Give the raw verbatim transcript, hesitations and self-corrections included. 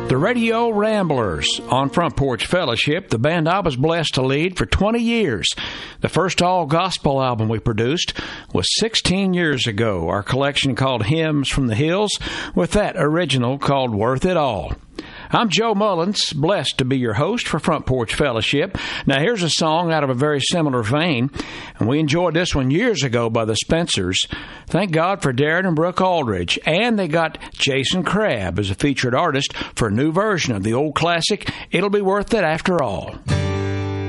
The Radio Ramblers on Front Porch Fellowship, the band I was blessed to lead for twenty years. The first all-gospel album we produced was sixteen years ago, our collection called Hymns from the Hills, with that original called Worth It All. I'm Joe Mullins, blessed to be your host for Front Porch Fellowship. Now, here's a song out of a very similar vein, and we enjoyed this one years ago by the Spencers. Thank God for Darren and Brooke Aldridge, and they got Jason Crabb as a featured artist for a new version of the old classic, It'll Be Worth It After All.